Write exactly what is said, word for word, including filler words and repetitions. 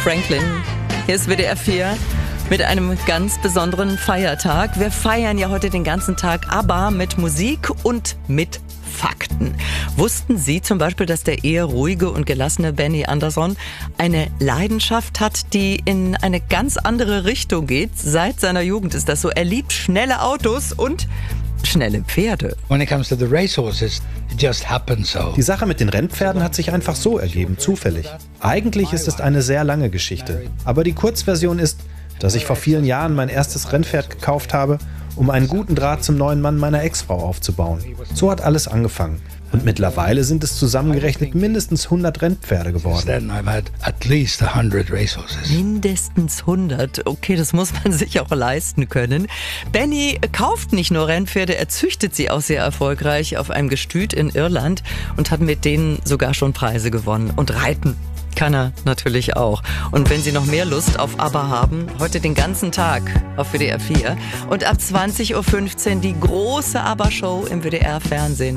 Franklin. Hier ist W D R vier mit einem ganz besonderen Feiertag. Wir feiern ja heute den ganzen Tag ABBA mit Musik und mit Fakten. Wussten Sie zum Beispiel, dass der eher ruhige und gelassene Benny Andersson eine Leidenschaft hat, die in eine ganz andere Richtung geht? Seit seiner Jugend ist das so. Er liebt schnelle Autos und schnelle Pferde. When it comes to the racehorses, it just happens so. Die Sache mit den Rennpferden hat sich einfach so ergeben, zufällig. Eigentlich ist es eine sehr lange Geschichte. Aber die Kurzversion ist, dass ich vor vielen Jahren mein erstes Rennpferd gekauft habe, um einen guten Draht zum neuen Mann meiner Ex-Frau aufzubauen. So hat alles angefangen. Und mittlerweile sind es zusammengerechnet mindestens hundert Rennpferde geworden. Then I've had at least one hundred racehorses. Mindestens hundert. Okay, das muss man sich auch leisten können. Benny kauft nicht nur Rennpferde, er züchtet sie auch sehr erfolgreich auf einem Gestüt in Irland und hat mit denen sogar schon Preise gewonnen. Und reiten kann er natürlich auch. Und wenn Sie noch mehr Lust auf ABBA haben, heute den ganzen Tag auf W D R vier und ab zwanzig Uhr fünfzehn die große ABBA-Show im W D R-Fernsehen.